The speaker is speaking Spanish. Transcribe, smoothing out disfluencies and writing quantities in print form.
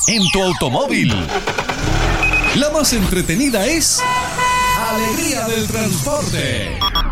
en tu automóvil. La más entretenida es Alegría del Transporte.